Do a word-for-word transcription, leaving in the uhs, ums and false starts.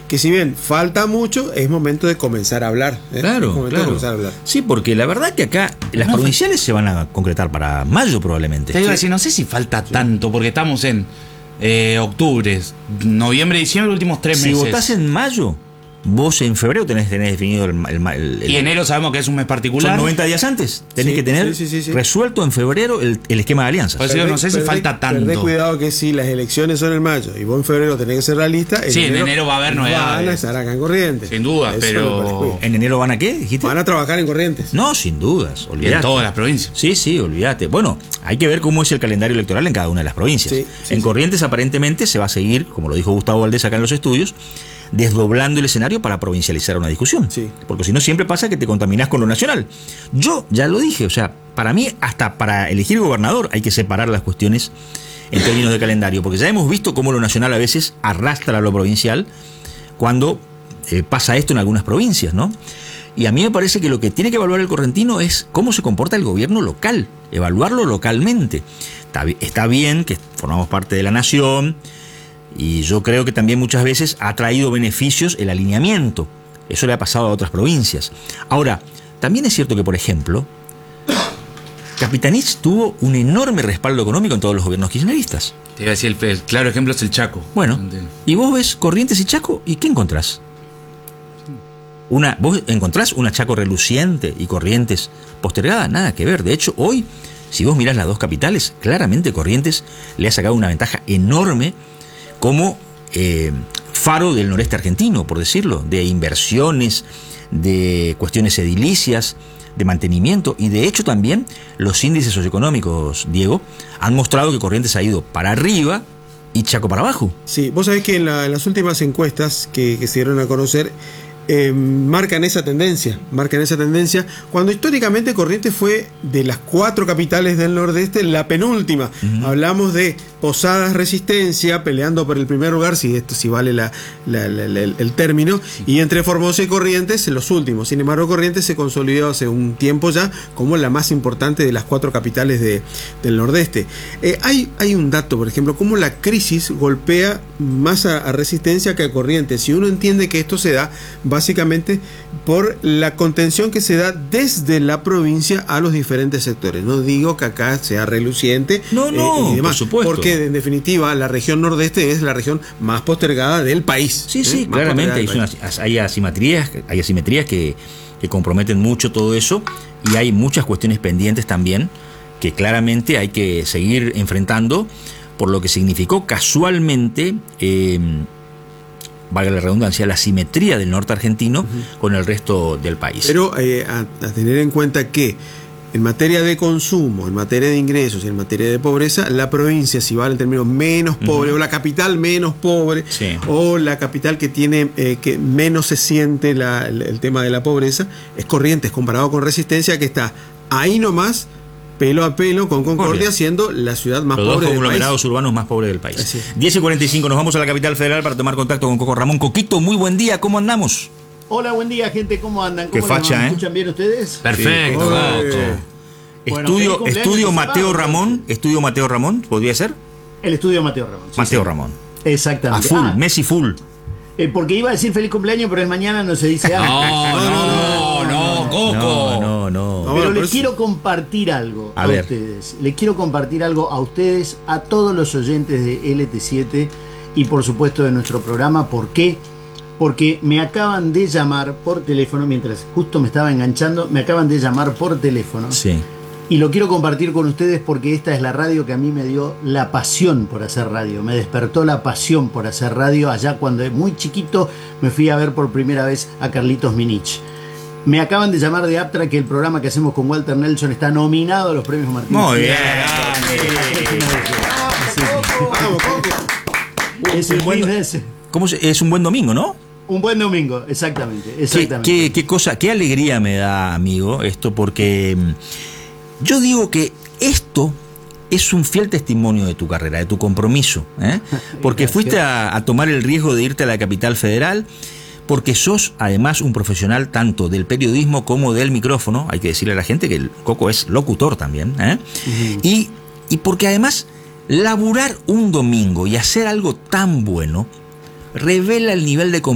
que si bien falta mucho, es momento de comenzar a hablar. ¿eh? Claro, es momento claro. de comenzar a hablar. Sí, porque la verdad que acá las No, provinciales se van a concretar para mayo probablemente. Te iba a decir, no sé si falta sí. tanto, porque estamos en eh, octubre, noviembre, diciembre, los últimos tres si meses. Si votás en mayo, vos en febrero tenés, tenés definido el, el, el, el... Y enero sabemos que es un mes particular. Son noventa días antes. Tenés sí, que tener sí, sí, sí, sí. resuelto en febrero el, el esquema de alianzas. Pues perdé, no sé si perdé, falta tanto. Perdé cuidado que si las elecciones son en mayo y vos en febrero tenés que ser la lista, en sí, enero, en enero va a haber novedades. Van a estar acá en Corrientes. Sin duda, Eso pero... ¿En enero van a qué? ¿Dijiste? Van a trabajar en Corrientes. No, sin dudas. Olvidate. En todas las provincias. Sí, sí, olvídate. Bueno, hay que ver cómo es el calendario electoral en cada una de las provincias. Sí, sí, en sí. Corrientes aparentemente se va a seguir, como lo dijo Gustavo Valdés acá en los estudios, desdoblando el escenario para provincializar una discusión. Sí. Porque si no, siempre pasa que te contaminás con lo nacional. Yo ya lo dije, o sea, para mí, hasta para elegir gobernador hay que separar las cuestiones en términos de calendario, porque ya hemos visto cómo lo nacional a veces arrastra a lo provincial cuando eh, pasa esto en algunas provincias, ¿no? Y a mí me parece que lo que tiene que evaluar el correntino es cómo se comporta el gobierno local, evaluarlo localmente. Está, está bien que formamos parte de la nación, y yo creo que también muchas veces ha traído beneficios el alineamiento. Eso le ha pasado a otras provincias. Ahora, también es cierto que, por ejemplo, Capitanich tuvo un enorme respaldo económico en todos los gobiernos kirchneristas. Te iba a decir, el, el claro ejemplo es el Chaco. Bueno, y vos ves Corrientes y Chaco, ¿y qué encontrás? Una, ¿Vos encontrás una Chaco reluciente y Corrientes postergada? Nada que ver. De hecho, hoy, si vos mirás las dos capitales, claramente Corrientes le ha sacado una ventaja enorme como eh, faro del noreste argentino, por decirlo, de inversiones, de cuestiones edilicias, de mantenimiento, y de hecho también los índices socioeconómicos, Diego, han mostrado que Corrientes ha ido para arriba y Chaco para abajo. Sí, vos sabés que en, la, en las últimas encuestas que, que se dieron a conocer, Eh, marcan esa tendencia, marcan esa tendencia, cuando históricamente Corrientes fue de las cuatro capitales del nordeste la penúltima. Uh-huh. Hablamos de Posadas, Resistencia, peleando por el primer lugar, si esto si vale la, la, la, la, el término, sí. Y entre Formosa y Corrientes los últimos. Sin embargo, Corrientes se consolidó hace un tiempo ya como la más importante de las cuatro capitales de, del nordeste. Eh, hay, hay un dato, por ejemplo, cómo la crisis golpea más a, a Resistencia que a Corrientes. Si uno entiende que esto se da básicamente por la contención que se da desde la provincia a los diferentes sectores. No digo que acá sea reluciente, no, no, eh, y demás, por supuesto, porque en definitiva la región nordeste es la región más postergada del país. Sí, sí, ¿eh? claramente hay, una, hay asimetrías, hay asimetrías que, que comprometen mucho todo eso, y hay muchas cuestiones pendientes también que claramente hay que seguir enfrentando por lo que significó casualmente eh, valga la redundancia, la simetría del norte argentino uh-huh. con el resto del país. Pero eh, a, a tener en cuenta que en materia de consumo, en materia de ingresos y en materia de pobreza, la provincia, si vale el término menos pobre, uh-huh. o la capital menos pobre, sí. o la capital que tiene eh, que menos se siente la, el, el tema de la pobreza, es Corrientes, comparado con Resistencia, que está ahí nomás, pelo a pelo con Concordia, siendo la ciudad más Los pobre dos del conglomerados país. urbanos más pobres del país. Así. diez y cuarenta y cinco, nos vamos a la capital federal para tomar contacto con Coco Ramón. Coquito, muy buen día, ¿cómo andamos? Hola, buen día, gente, ¿cómo andan? Qué ¿Cómo facha, ¿Me ¿eh? escuchan bien ustedes? Perfecto, sí. Coco. Bueno, estudio feliz estudio cumpleaños, Mateo Pablo. Ramón, estudio Mateo Ramón, ¿podría ser? El estudio Mateo Ramón. Sí, Mateo sí. Ramón. Exactamente. A full, Ah, Messi full. eh, porque iba a decir feliz cumpleaños, pero el mañana no se dice No, algo. no, no, no, Coco. No, no, no. No, Pero bueno, les pero quiero compartir algo A a, ver. ustedes. Les quiero compartir algo a ustedes, a todos los oyentes de L T siete y por supuesto de nuestro programa. ¿Por qué? Porque me acaban de llamar por teléfono, mientras justo me estaba enganchando, me acaban de llamar por teléfono. Sí. Y lo quiero compartir con ustedes porque esta es la radio que a mí me dio la pasión por hacer radio. Me despertó la pasión por hacer radio allá cuando muy chiquito me fui a ver por primera vez a Carlitos Minich. Me acaban de llamar de Aptra que el programa que hacemos con Walter Nelson está nominado a los premios Martín. Muy bien. Vamos, Coco. Es el Bueno, buen ese. ¿Cómo se- es un buen domingo, ¿no? Un buen domingo, exactamente. Qué, exactamente. qué, qué cosa, qué alegría me da, amigo, esto, porque mm, yo digo que esto es un fiel testimonio de tu carrera, de tu compromiso, ¿eh? Porque fuiste a, a tomar el riesgo de irte a la capital federal, porque sos además un profesional tanto del periodismo como del micrófono. Hay que decirle a la gente que el Coco es locutor también, ¿eh? Uh-huh. y, y porque además laburar un domingo y hacer algo tan bueno revela el nivel de